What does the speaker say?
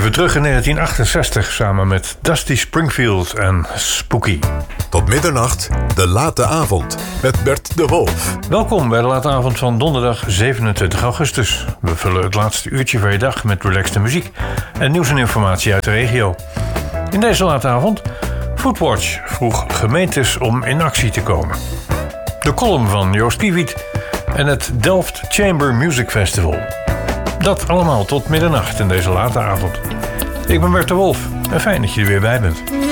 Even terug in 1968 samen met Dusty Springfield en Spooky. Tot middernacht, de late avond met Bert de Wolf. Welkom bij de late avond van donderdag 27 augustus. We vullen het laatste uurtje van je dag met relaxte muziek en nieuws en informatie uit de regio. In deze late avond, Foodwatch vroeg gemeentes om in actie te komen. De column van Joost Kiewiet en het Delft Chamber Music Festival. Dat allemaal tot middernacht in deze late avond. Ik ben Bert de Wolf en fijn dat je er weer bij bent.